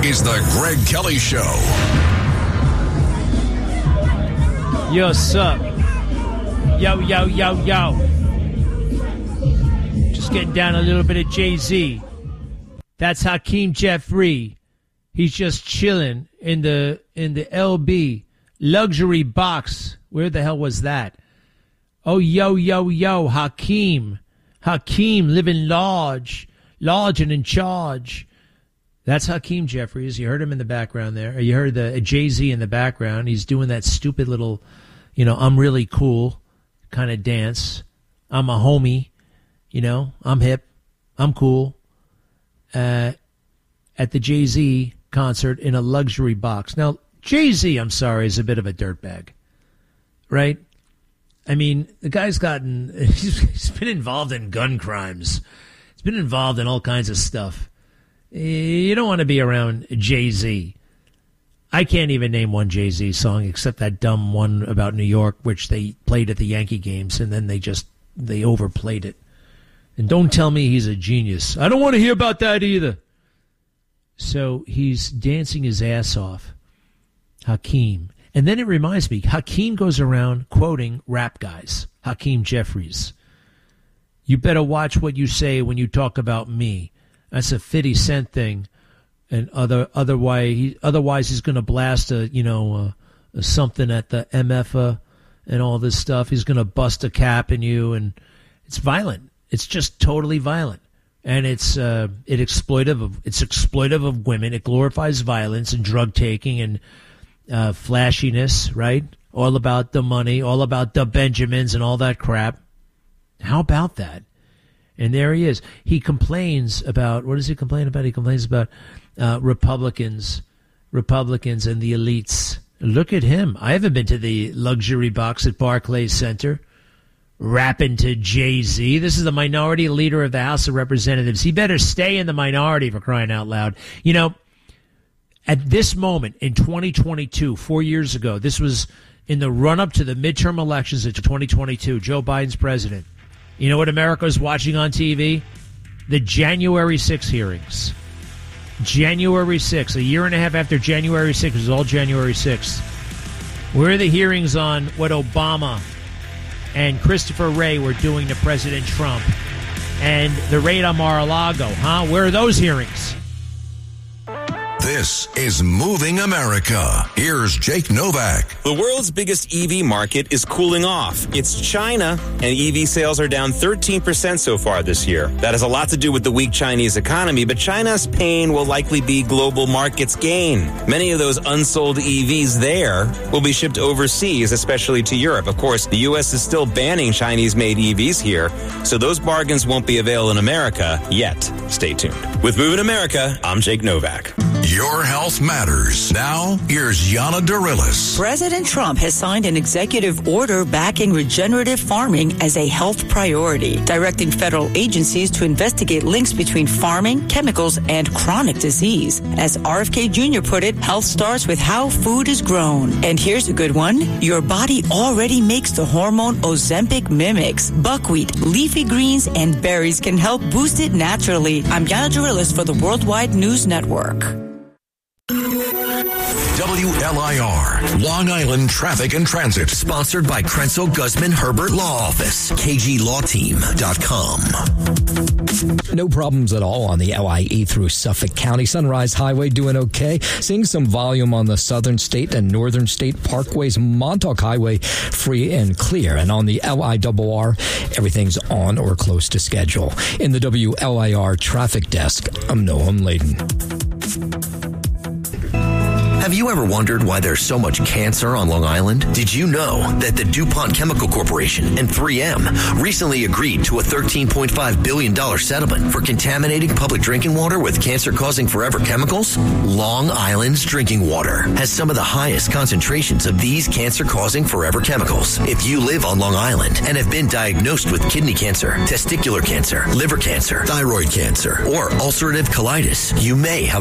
is the Greg Kelly Show. Yo, sup? Yo. Just getting down a little bit of Jay-Z. That's Hakeem Jeffrey. He's just chilling in the LB luxury box. Where the hell was that? Oh, yo, Hakeem. Hakeem living large and in charge. That's Hakeem Jeffries. You heard him in the background there. You heard the Jay-Z in the background. He's doing that stupid little, I'm really cool kind of dance. I'm a homie. I'm hip. I'm cool. At the Jay-Z concert in a luxury box. Now, Jay-Z, I'm sorry, is a bit of a dirtbag. Right? I mean, the guy's he's been involved in gun crimes. He's been involved in all kinds of stuff. You don't want to be around Jay-Z. I can't even name one Jay-Z song except that dumb one about New York, which they played at the Yankee games, and then they overplayed it. And don't tell me he's a genius. I don't want to hear about that either. So he's dancing his ass off, Hakeem. And then it reminds me, Hakeem goes around quoting rap guys, Hakeem Jeffries. You better watch what you say when you talk about me. That's a 50 Cent thing. And otherwise he's going to blast something at the MF and all this stuff. He's going to bust a cap in you, and it's violent. It's just totally violent. And it's exploitive of women. It glorifies violence and drug taking and flashiness, right? All about the money, all about the Benjamins and all that crap. How about that? And there he is. He complains about, what does he complain about? He complains about Republicans and the elites. Look at him. I haven't been to the luxury box at Barclays Center. Rapping to Jay-Z. This is the minority leader of the House of Representatives. He better stay in the minority, for crying out loud. At this moment in 2022, 4 years ago, this was in the run-up to the midterm elections of 2022, Joe Biden's president. You know what America is watching on TV? The January 6th hearings. January 6th, a year and a half after January 6th, it was all January 6th. Where are the hearings on what Obama and Christopher Wray were doing to President Trump and the raid on Mar-a-Lago, huh? Where are those hearings? This is Moving America. Here's Jake Novak. The world's biggest EV market is cooling off. It's China, and EV sales are down 13% so far this year. That has a lot to do with the weak Chinese economy, but China's pain will likely be global markets' gain. Many of those unsold EVs there will be shipped overseas, especially to Europe. Of course, the U.S. is still banning Chinese-made EVs here, so those bargains won't be available in America yet. Stay tuned. With Moving America, I'm Jake Novak. Your health matters. Now, here's Yana Darilis. President Trump has signed an executive order backing regenerative farming as a health priority, directing federal agencies to investigate links between farming, chemicals, and chronic disease. As RFK Jr. put it, health starts with how food is grown. And here's a good one. Your body already makes the hormone Ozempic mimics. Buckwheat, leafy greens, and berries can help boost it naturally. I'm Yana Darilis for the Worldwide News Network. WLIR, Long Island Traffic and Transit. Sponsored by Krenzel Guzman Herbert Law Office, KGLawTeam.com. No problems at all on the LIE through Suffolk County. Sunrise Highway doing okay. Seeing some volume on the Southern State and Northern State Parkways. Montauk Highway free and clear. And on the LIRR, everything's on or close to schedule. In the WLIR Traffic Desk, I'm Noam Layden. Have you ever wondered why there's so much cancer on Long Island? Did you know that the DuPont Chemical Corporation and 3M recently agreed to a $13.5 billion settlement for contaminating public drinking water with cancer-causing forever chemicals? Long Island's drinking water has some of the highest concentrations of these cancer-causing forever chemicals. If you live on Long Island and have been diagnosed with kidney cancer, testicular cancer, liver cancer, thyroid cancer, or ulcerative colitis, you may have